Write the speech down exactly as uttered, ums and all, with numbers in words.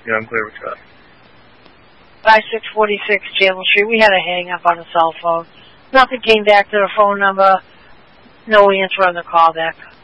Yeah, I'm clear with that. five six four six Chandler Street. We had a hang-up on the cell phone. Nothing came back to the phone number. No answer on the call back.